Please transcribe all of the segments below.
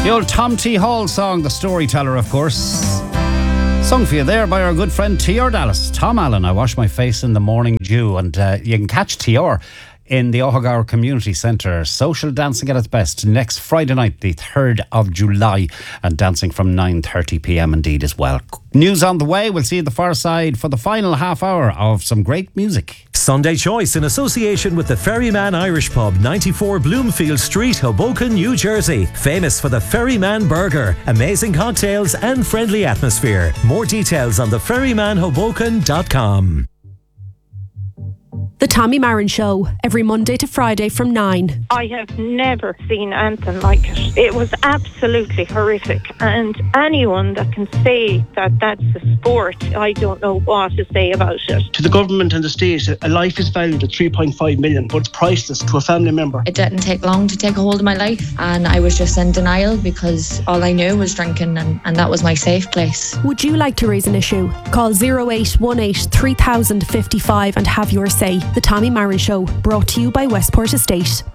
The old Tom T. Hall song, The Storyteller, of course. Sung for you there by our good friend T.R. Dallas. Tom Allen, I wash my face in the morning dew. And you can catch T.R. in the Ohagar Community Centre. Social dancing at its best next Friday night, the 3rd of July. And dancing from 9:30pm indeed as well. News on the way. We'll see you at the far side for the final half hour of some great music. Sunday Choice in association with the Ferryman Irish Pub, 94 Bloomfield Street, Hoboken, New Jersey. Famous for the Ferryman Burger, amazing cocktails and friendly atmosphere. More details on theferrymanhoboken.com. The Tommy Marin Show, every Monday to Friday from 9. I have never seen anything like it. It was absolutely horrific. And anyone that can say that that's a sport, I don't know what to say about it. To the government and the state, a life is valued at 3.5 million, but it's priceless to a family member. It didn't take long to take a hold of my life, and I was just in denial because all I knew was drinking, and that was my safe place. Would you like to raise an issue? Call 0818 3055 and have your say. The Tommy Marin Show, brought to you by Westport Estate.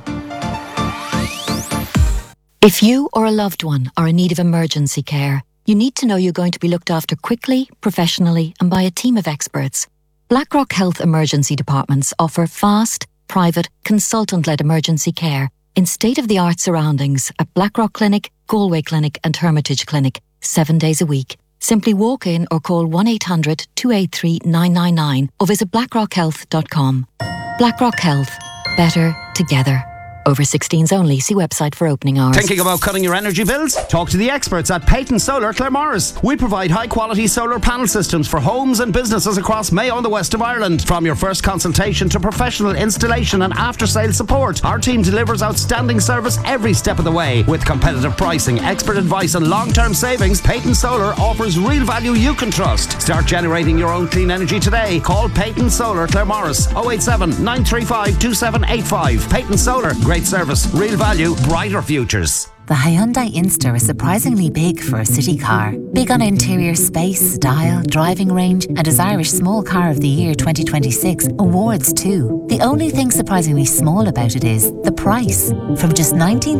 If you or a loved one are in need of emergency care, you need to know you're going to be looked after quickly, professionally, and by a team of experts. BlackRock Health Emergency Departments offer fast, private, consultant-led emergency care in state-of-the-art surroundings at Blackrock Clinic, Galway Clinic and Hermitage Clinic, 7 days a week. Simply walk in or call 1-800-283-999 or visit blackrockhealth.com. BlackRock Health. Better together. Over 16s only. See website for opening hours. Thinking about cutting your energy bills? Talk to the experts at Peyton Solar Claremorris. We provide high-quality solar panel systems for homes and businesses across Mayo and the west of Ireland. From your first consultation to professional installation and after-sales support, our team delivers outstanding service every step of the way. With competitive pricing, expert advice and long-term savings, Peyton Solar offers real value you can trust. Start generating your own clean energy today. Call Peyton Solar Claremorris 087 935 2785. Peyton Solar. Great service, real value, brighter futures. The Hyundai Inster is surprisingly big for a city car. Big on interior space, style, driving range, and is Irish Small Car of the Year 2026 awards too. The only thing surprisingly small about it is the price. From just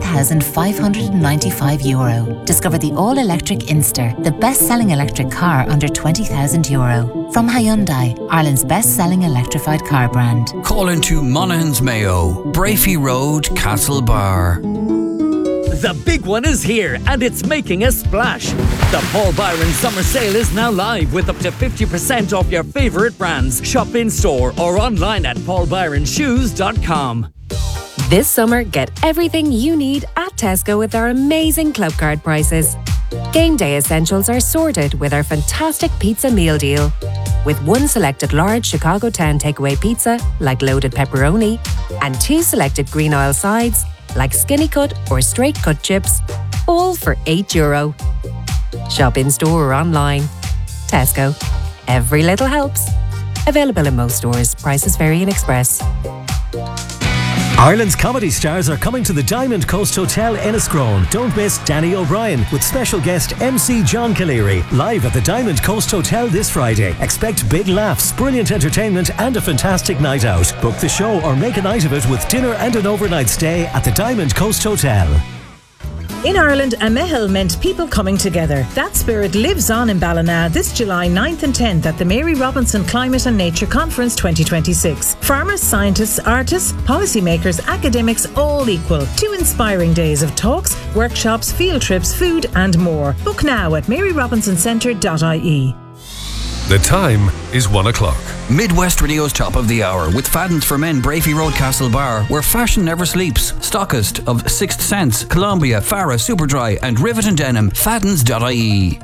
€19,595. Discover the all-electric Inster, the best-selling electric car under €20,000. From Hyundai, Ireland's best-selling electrified car brand. Call into Monaghan's Mayo, Brafey Road, Castlebar. The big one is here and it's making a splash. The Paul Byron Summer Sale is now live with up to 50% off your favourite brands. Shop in store or online at paulbyronshoes.com. This summer, get everything you need at Tesco with our amazing Club Card prices. Game day essentials are sorted with our fantastic pizza meal deal. With one selected large Chicago Town takeaway pizza, like loaded pepperoni, and two selected green oil sides, like skinny cut or straight cut chips, all for €8. Shop in store or online. Tesco. Every little helps. Available in most stores. Prices vary in Express. Ireland's comedy stars are coming to the Diamond Coast Hotel Enniscrone. Don't miss Danny O'Brien with special guest MC John Calleary live at the Diamond Coast Hotel this Friday. Expect big laughs, brilliant entertainment and a fantastic night out. Book the show or make a night of it with dinner and an overnight stay at the Diamond Coast Hotel. In Ireland, a meitheal meant people coming together. That spirit lives on in Ballina this July 9th and 10th at the Mary Robinson Climate and Nature Conference 2026. Farmers, scientists, artists, policymakers, academics, all equal. 2 inspiring days of talks, workshops, field trips, food and more. Book now at maryrobinsoncenter.ie. The time is 1 o'clock. Midwest Radio's Top of the Hour with Fadden's for Men, Brafey Road, Castlebar, where fashion never sleeps. Stockist of Sixth Sense, Columbia, Farah, Superdry and Rivet and Denim. Faddens.ie.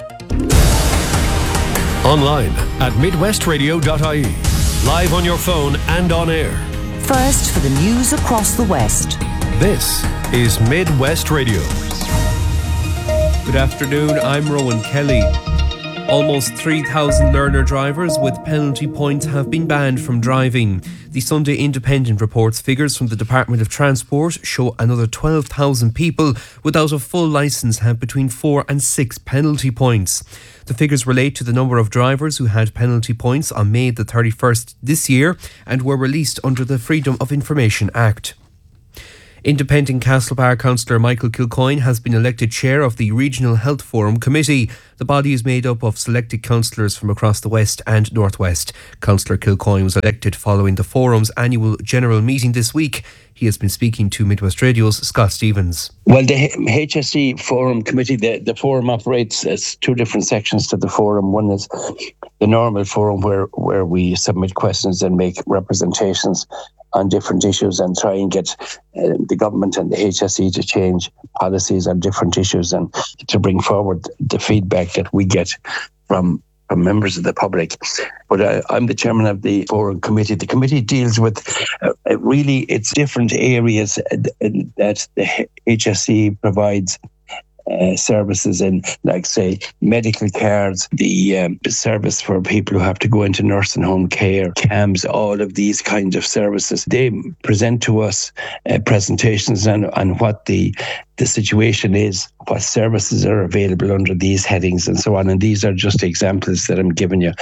Online at midwestradio.ie. Live on your phone and on air. First for the news across the West. This is Midwest Radio. Good afternoon, I'm Rowan Kelly. Almost 3,000 learner drivers with penalty points have been banned from driving. The Sunday Independent reports figures from the Department of Transport show another 12,000 people without a full licence have between 4 and 6 penalty points. The figures relate to the number of drivers who had penalty points on May the 31st this year and were released under the Freedom of Information Act. Independent Castlebar councillor Michael Kilcoyne has been elected chair of the Regional Health Forum Committee. The body is made up of selected councillors from across the West and North West. Councillor Kilcoyne was elected following the forum's annual general meeting this week. He has been speaking to Midwest Radio's Scott Stevens. Well, the HSE Forum Committee, the forum operates as two different sections to the forum. One is the normal forum where we submit questions and make representations on different issues and try and get the government and the HSE to change policies on different issues and to bring forward the feedback that we get from members of the public. But I'm the chairman of the Forum Committee. The committee deals with really it's different areas that the HSE provides services in, like say medical cards, the service for people who have to go into nursing home care, CAMS, all of these kinds of services. They present to us presentations on what the situation is, what services are available under these headings and so on. And these are just examples that I'm giving you.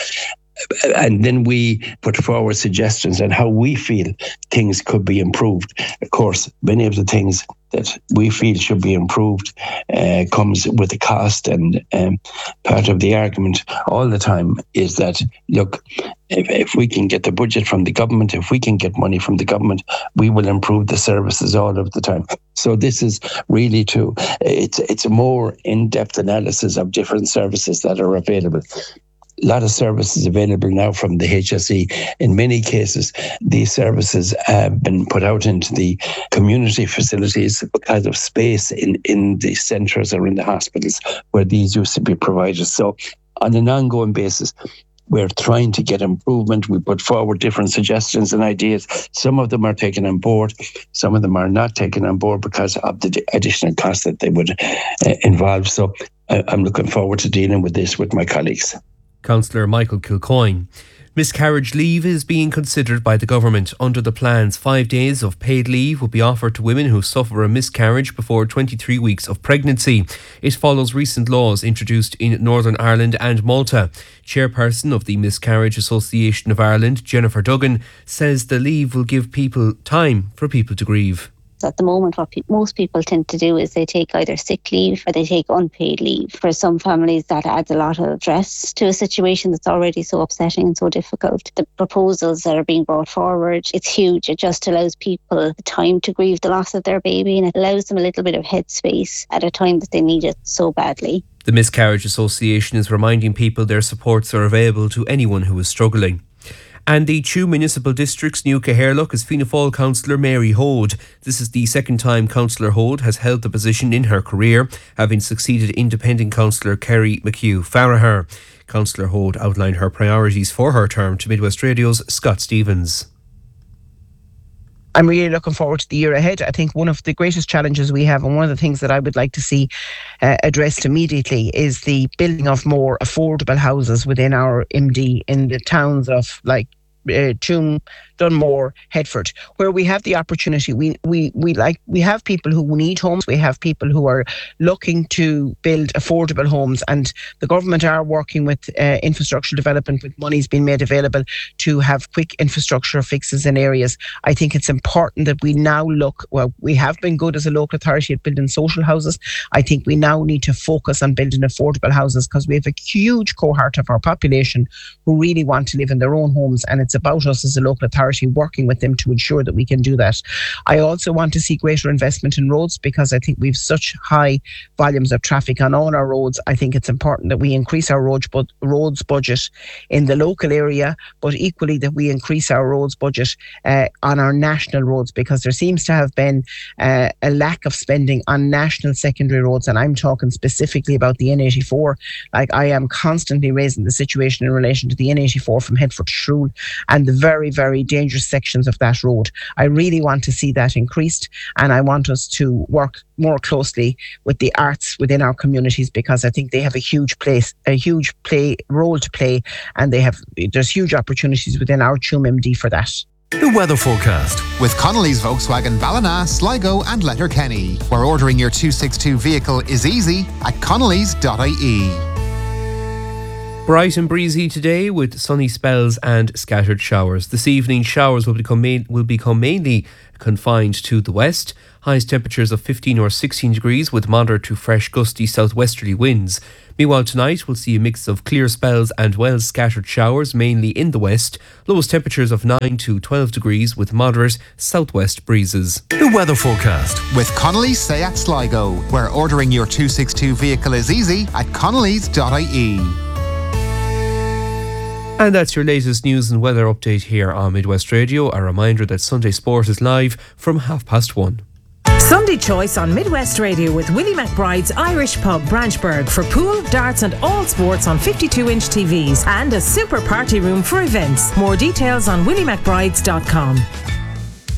And then we put forward suggestions on how we feel things could be improved. Of course, many of the things that we feel should be improved comes with a cost, and part of the argument all the time is that, look, if we can get the budget from the government, if we can get money from the government, we will improve the services all of the time. So this is really it's a more in-depth analysis of different services that are available. A lot of services available now from the HSE. In many cases, these services have been put out into the community facilities because of space in the centres or in the hospitals where these used to be provided. So on an ongoing basis, we're trying to get improvement. We put forward different suggestions and ideas. Some of them are taken on board. Some of them are not taken on board because of the additional costs that they would involve. So I'm looking forward to dealing with this with my colleagues. Councillor Michael Kilcoyne. Miscarriage leave is being considered by the government. Under the plans, 5 days of paid leave will be offered to women who suffer a miscarriage before 23 weeks of pregnancy. It follows recent laws introduced in Northern Ireland and Malta. Chairperson of the Miscarriage Association of Ireland, Jennifer Duggan, says the leave will give people time for people to grieve. At the moment, what most people tend to do is they take either sick leave or they take unpaid leave. For some families, that adds a lot of stress to a situation that's already so upsetting and so difficult. The proposals that are being brought forward, it's huge. It just allows people the time to grieve the loss of their baby, and it allows them a little bit of headspace at a time that they need it so badly. The Miscarriage Association is reminding people their supports are available to anyone who is struggling. And the Tuam Municipal District's new Caherlock is Fianna Fáil councillor Mary Hode. This is the second time Councillor Hode has held the position in her career, having succeeded independent councillor Kerry McHugh-Farragher. Councillor Hode outlined her priorities for her term to Midwest Radio's Scott Stevens. I'm really looking forward to the year ahead. I think one of the greatest challenges we have, and one of the things that I would like to see addressed immediately, is the building of more affordable houses within our MD in the towns of Tuam, Dunmore, Headford, where we have the opportunity. We have people who need homes. We have people who are looking to build affordable homes, and the government are working with infrastructure development, with monies being made available to have quick infrastructure fixes in areas. I think it's important that we now we have been good as a local authority at building social houses. I think we now need to focus on building affordable houses, because we have a huge cohort of our population who really want to live in their own homes, and it's about us as a local authority working with them to ensure that we can do that. I also want to see greater investment in roads, because I think we've such high volumes of traffic on all our roads. I think it's important that we increase our roads budget in the local area, but equally that we increase our roads budget on our national roads, because there seems to have been a lack of spending on national secondary roads, and I'm talking specifically about the N84. I am constantly raising the situation in relation to the N84 from Headford to Shrule and the very, very dangerous sections of that road. I really want to see that increased, and I want us to work more closely with the arts within our communities, because I think they have a huge role to play, and there's huge opportunities within our Tuam MD for that. The weather forecast with Connolly's Volkswagen Ballina, Sligo and Letterkenny, where ordering your 262 vehicle is easy at connolly's.ie. Bright and breezy today with sunny spells and scattered showers. This evening, showers will become mainly confined to the west. Highest temperatures of 15 or 16 degrees with moderate to fresh gusty southwesterly winds. Meanwhile, tonight we'll see a mix of clear spells and well scattered showers, mainly in the west. Lowest temperatures of 9 to 12 degrees with moderate southwest breezes. The weather forecast with Connolly's Seat Sligo, where ordering your 262 vehicle is easy at connellys.ie. And that's your latest news and weather update here on Midwest Radio. A reminder that Sunday Sport is live from 1:30. Sunday Choice on Midwest Radio with Willie McBride's Irish Pub, Branchburg, for pool, darts and all sports on 52-inch TVs and a super party room for events. More details on williemcbrides.com.